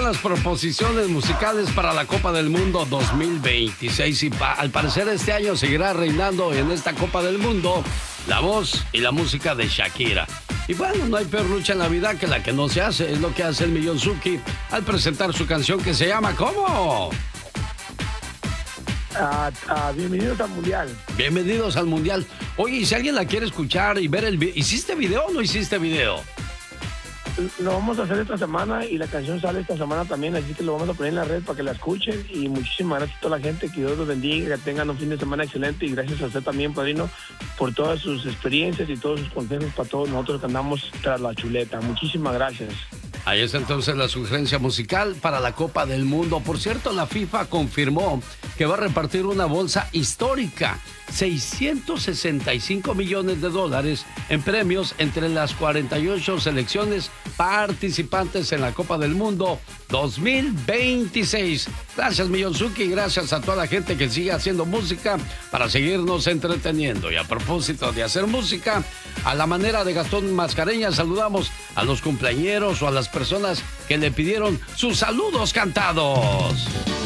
están las proposiciones musicales para la Copa del Mundo 2026 y al parecer este año seguirá reinando en esta Copa del Mundo la voz y la música de Shakira. Y bueno, no hay peor lucha en la vida que la que no se hace, es lo que hace el Millonzuki al presentar su canción que se llama ¿cómo? Bienvenidos al Mundial. Bienvenidos al Mundial. Oye, y si alguien la quiere escuchar y ver el video, ¿hiciste video o no hiciste video? Lo vamos a hacer esta semana y la canción sale esta semana también, así que lo vamos a poner en la red para que la escuchen. Y muchísimas gracias a toda la gente, que Dios los bendiga, que tengan un fin de semana excelente, y gracias a usted también, padrino, por todas sus experiencias y todos sus consejos para todos nosotros que andamos tras la chuleta. Muchísimas gracias. Ahí está entonces la sugerencia musical para la Copa del Mundo. Por cierto, la FIFA confirmó que va a repartir una bolsa histórica, $665 millones en premios entre las 48 selecciones participantes en la Copa del Mundo 2026. Gracias, Millonzuki, y gracias a toda la gente que sigue haciendo música para seguirnos entreteniendo. Y a propósito de hacer música, a la manera de Gastón Mascareñas, saludamos a los cumpleañeros o a las personas que le pidieron sus saludos cantados.